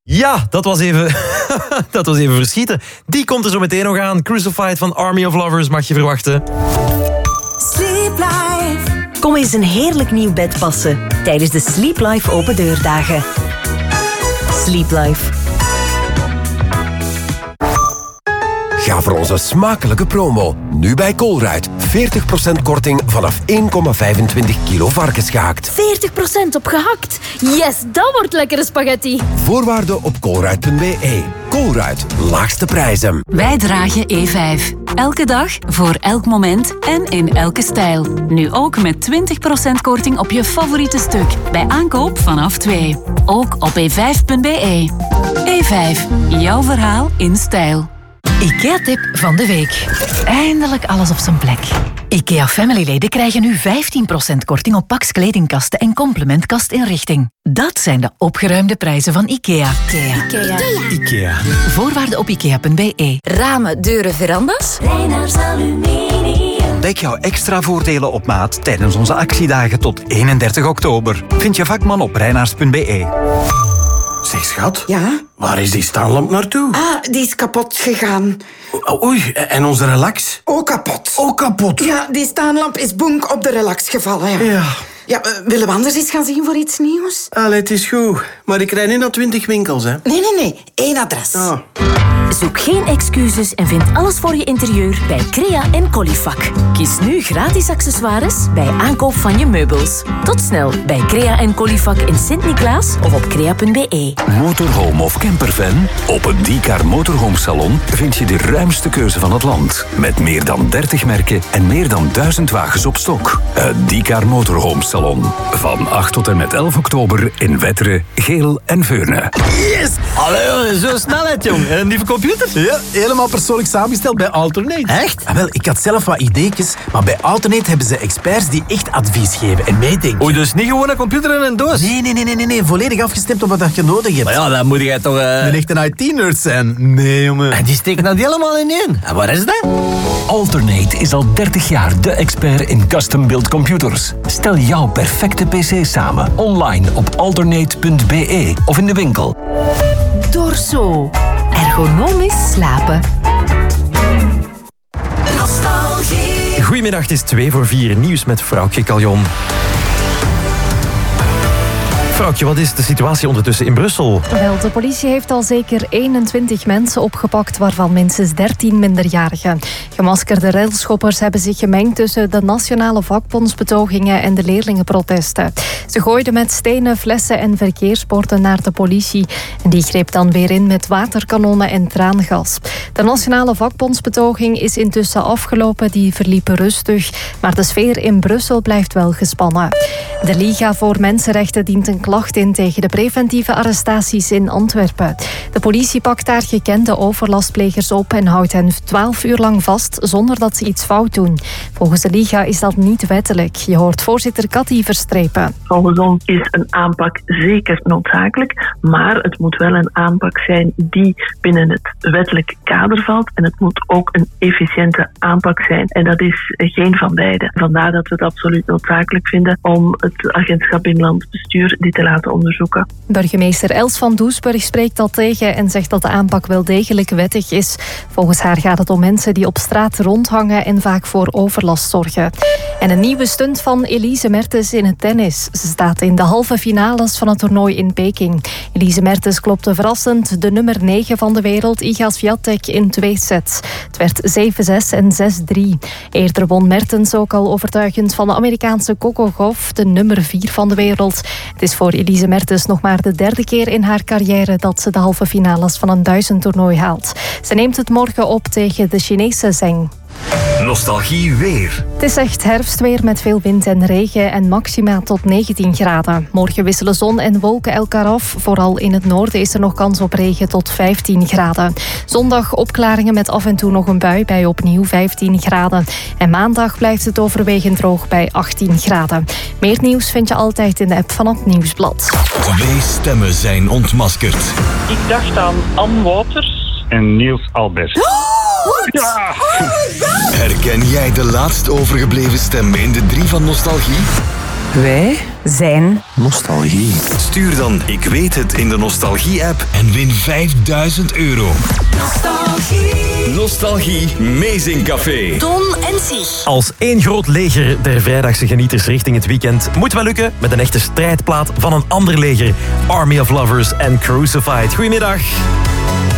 Ja, dat was even verschieten. Die komt er zo meteen nog aan. Crucified van Army of Lovers mag je verwachten. Sleep Life. Kom eens een heerlijk nieuw bed passen tijdens de Sleep Life open deurdagen. Sleep Life. Ga voor onze smakelijke promo. Nu bij Colruyt. 40% korting vanaf 1,25 kilo varkensgehakt. 40% op gehakt. Yes, dat wordt lekkere spaghetti. Voorwaarden op colruyt.be. Colruyt, laagste prijzen. Wij dragen E5. Elke dag, voor elk moment en in elke stijl. Nu ook met 20% korting op je favoriete stuk. Bij aankoop vanaf 2. Ook op e5.be. E5, jouw verhaal in stijl. IKEA-tip van de week. Eindelijk alles op zijn plek. IKEA Family-leden krijgen nu 15% korting op Pax kledingkasten en complementkastinrichting. Dat zijn de opgeruimde prijzen van IKEA. IKEA. Voorwaarden op ikea.be. Ramen, deuren, verandas. Reinaars Aluminium. Ontdek jouw extra voordelen op maat tijdens onze actiedagen tot 31 oktober. Vind je vakman op reinaars.be. Zeg, schat. Ja? Waar is die staanlamp naartoe? Ah, die is kapot gegaan. Oei, en onze relax? Ook kapot. Ook kapot? Ja, die staanlamp is bonk op de relax gevallen. Ja. Ja, willen we anders eens gaan zien voor iets nieuws? Allee, het is goed. Maar ik rijd niet naar 20 winkels, hè? Nee. 1 adres. Ah. Zoek geen excuses en vind alles voor je interieur bij Crea en Colifac. Kies nu gratis accessoires bij aankoop van je meubels. Tot snel bij Crea en Colifac in Sint-Niklaas of op crea.be. Motorhome of campervan? Op het Diecar Motorhome Salon vind je de ruimste keuze van het land. Met meer dan 30 merken en meer dan 1000 wagens op stok. Het Diecar Motorhome Salon. Van 8 tot en met 11 oktober in Wetteren, Geel en Veurne. Yes! Allee, zo snelheid, jong. Een nieuwe computer? Ja, helemaal persoonlijk samengesteld bij Alternate. Echt? Ah, wel, ik had zelf wat ideetjes, maar bij Alternate hebben ze experts die echt advies geven en meedenken. Oei, dus niet gewoon een computer in een doos? Nee, volledig afgestemd op wat je nodig hebt. Maar ja, dan moet jij toch... Een echte IT-nerd zijn. Nee, jongen. En die steken dat helemaal in één. En waar is dat? Alternate is al 30 jaar de expert in custom-built computers. Stel jouw perfecte PC samen. Online op alternate.be of in de winkel. Dorso. Ergonomisch slapen. Nostalgie. Goedemiddag, het is 3:45. Nieuws met Vrouwtje Caljon. Vrouwtje, wat is de situatie ondertussen in Brussel? Wel, de politie heeft al zeker 21 mensen opgepakt, waarvan minstens 13 minderjarigen. Gemaskerde railschoppers hebben zich gemengd tussen de nationale vakbondsbetogingen en de leerlingenprotesten. Ze gooiden met stenen, flessen en verkeersborden naar de politie. En die greep dan weer in met waterkanonnen en traangas. De nationale vakbondsbetoging is intussen afgelopen, die verliep rustig. Maar de sfeer in Brussel blijft wel gespannen. De Liga voor Mensenrechten dient een klacht in tegen de preventieve arrestaties in Antwerpen. De politie pakt daar gekende overlastplegers op en houdt hen 12 uur lang vast zonder dat ze iets fout doen. Volgens de Liga is dat niet wettelijk. Je hoort voorzitter Cathy Verstrepen. Volgens ons is een aanpak zeker noodzakelijk, maar het moet wel een aanpak zijn die binnen het wettelijk kader valt en het moet ook een efficiënte aanpak zijn. En dat is geen van beide. Vandaar dat we het absoluut noodzakelijk vinden om het agentschap Inland Bestuur dit te laten onderzoeken. Burgemeester Els van Doesburg spreekt dat tegen en zegt dat de aanpak wel degelijk wettig is. Volgens haar gaat het om mensen die op straat rondhangen en vaak voor overlast zorgen. En een nieuwe stunt van Elise Mertens in het tennis. Ze staat in de halve finales van het toernooi in Peking. Elise Mertens klopte verrassend de nummer 9 van de wereld, Iga Swiatek, in 2 sets. Het werd 7-6 en 6-3. Eerder won Mertens ook al overtuigend van de Amerikaanse Coco Gauff, de nummer 4 van de wereld. Het is voor Elise Mertens nog maar de 3e keer in haar carrière dat ze de halve finales van een 1000-toernooi haalt. Ze neemt het morgen op tegen de Chinese Zheng. Nostalgie weer. Het is echt herfstweer met veel wind en regen en maxima tot 19 graden. Morgen wisselen zon en wolken elkaar af. Vooral in het noorden is er nog kans op regen tot 15 graden. Zondag opklaringen met af en toe nog een bui bij opnieuw 15 graden. En maandag blijft het overwegend droog bij 18 graden. Meer nieuws vind je altijd in de app van het Nieuwsblad. 2 stemmen zijn ontmaskerd. Ik dacht aan Anne Wouters en Niels Albert. Ja. Herken jij de laatst overgebleven stem in de 3 van Nostalgie? Wij zijn Nostalgie. Stuur dan Ik weet het in de Nostalgie-app en win €5.000. Nostalgie Meezingcafé. Ton en Sich. Als één groot leger der vrijdagse genieters richting het weekend moet wel lukken met een echte strijdplaat van een ander leger. Army of Lovers en Crucified. Goedemiddag.